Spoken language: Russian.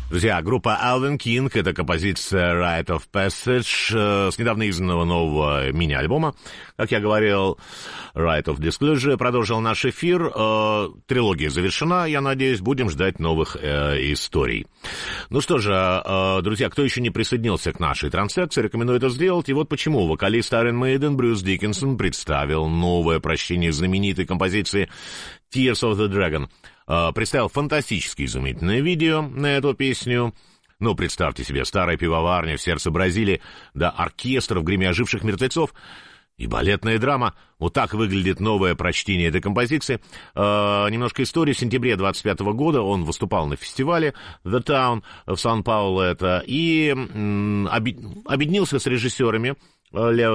Друзья, группа Alvin King, это композиция Rite of Passage с недавно изданного нового мини-альбома. Как я говорил, Rite of Disclosure продолжил наш эфир. Трилогия завершена, я надеюсь, будем ждать новых историй. Ну что же, друзья, кто еще не присоединился к нашей трансляции, рекомендую это сделать. И вот почему вокалист Iron Maiden Брюс Диккинсон представил новое прощение знаменитой композиции Tears of the Dragon. Представил фантастически изумительное видео на эту песню. Ну, представьте себе, старая пивоварня в сердце Бразилии, да оркестр в гриме оживших мертвецов и балетная драма. Вот так выглядит новое прочтение этой композиции. Немножко истории. В сентябре 25 года он выступал на фестивале The Town в Сан-Паулу и объединился с режиссерами Лео